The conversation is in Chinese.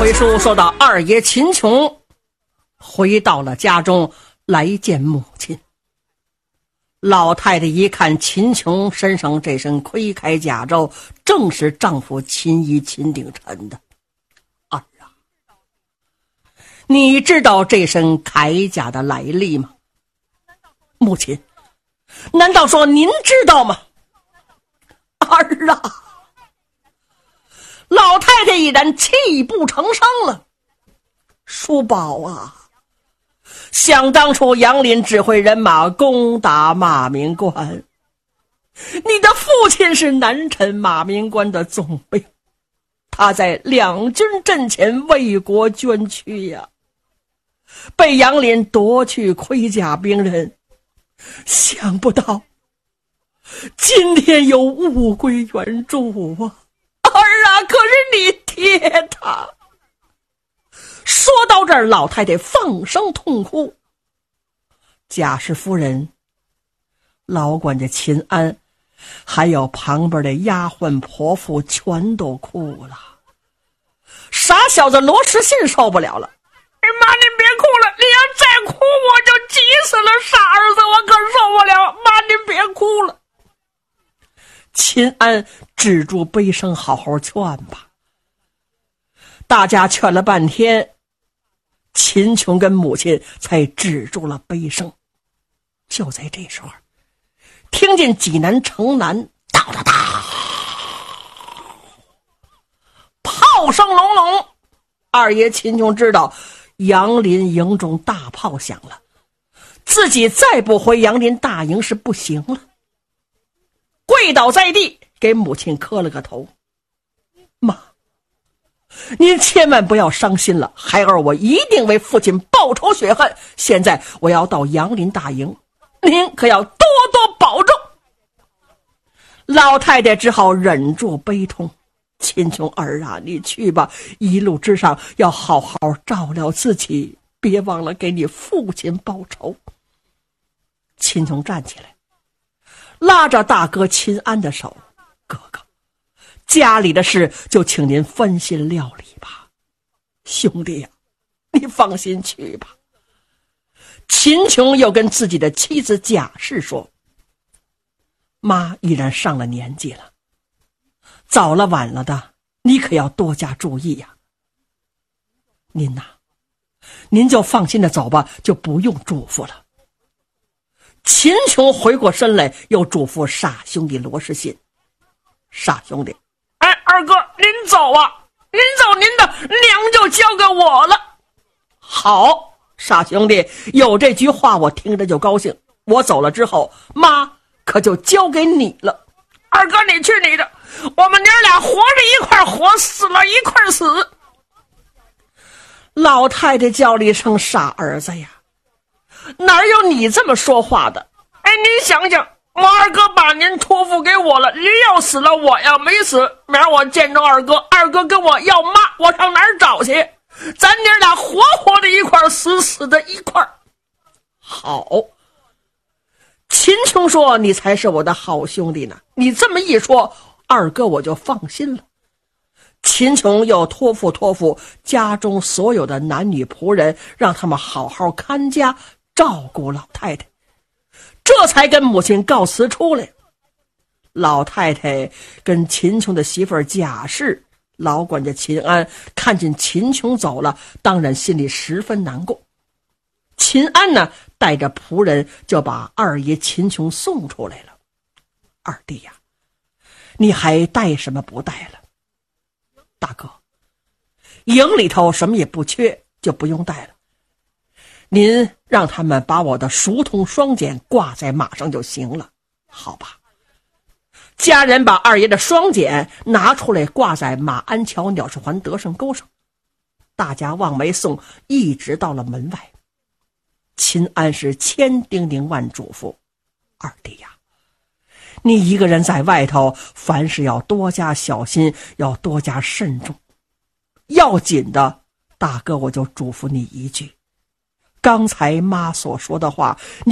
回书说到二爷秦琼回到了家中来见母亲。老太太一看秦琼身上这身盔铠甲胄，正是丈夫秦仪秦鼎臣的。儿啊，你知道这身铠甲的来历吗？母亲，难道说您知道吗？儿啊，老太太已然泣不成声了。叔宝啊，想当初杨林指挥人马攻打马鸣关，你的父亲是南陈马鸣关的总兵，他在两军阵前为国捐躯呀，被杨林夺去盔甲兵刃，想不到今天有物归原主啊！儿啊，可是你爹他……说到这儿，老太太放声痛哭。贾氏夫人、老管家秦安，还有旁边的丫鬟婆妇全都哭了。傻小子罗时信受不了了：“妈，您别哭了，你要再哭我就急死了，傻儿子，我可受不了。妈，您别哭了。”秦安止住悲声，好好劝吧。大家劝了半天，秦琼跟母亲才止住了悲声。就在这时候，听见济南城南哒哒哒炮声隆隆，二爷秦琼知道杨林营中大炮响了，自己再不回杨林大营是不行了。跪倒在地，给母亲磕了个头：“妈，您千万不要伤心了，孩儿我一定为父亲报仇雪恨。现在我要到杨林大营，您可要多多保重。”老太太只好忍住悲痛：“秦琼儿啊，你去吧，一路之上要好好照料自己，别忘了给你父亲报仇。”秦琼站起来，拉着大哥秦安的手：“哥哥，家里的事就请您分心料理吧。兄弟呀，你放心去吧。”秦琼又跟自己的妻子贾氏说：“妈依然上了年纪了，早了晚了的，你可要多加注意呀。您呐，您就放心的走吧，就不用嘱咐了。”秦琼回过身来，又嘱咐傻兄弟罗时信：“傻兄弟，二哥您走啊，您走，您的娘就交给我了。”“好，傻兄弟，有这句话我听着就高兴。我走了之后，妈可就交给你了。”“二哥你去你的，我们娘俩活着一块活，死了一块死。”老太太叫了一声：“傻儿子呀，哪有你这么说话的？您想想，我二哥把您托付给我了，您要死了，我要没死，明儿我见着二哥，二哥跟我要妈，我上哪儿找去？咱娘俩活活的一块，死死的一块。”“好。”秦琼说：“你才是我的好兄弟呢，你这么一说，二哥我就放心了。”秦琼又托付家中所有的男女仆人，让他们好好看家，照顾老太太，这才跟母亲告辞出来。老太太跟秦琼的媳妇儿贾氏、老管家秦安看见秦琼走了，当然心里十分难过。秦安呢，带着仆人就把二爷秦琼送出来了。“二弟呀，你还带什么不带了？”“大哥，营里头什么也不缺，就不用带了。您让他们把我的熟铜双锏挂在马上就行了，好吧？”家人把二爷的双锏拿出来挂在马鞍桥鸟市环德胜沟上，大家往没送，一直到了门外。秦安是千叮咛万嘱咐：“二弟呀，你一个人在外头，凡事要多加小心，要多加慎重。要紧的，大哥我就嘱咐你一句，刚才妈所说的话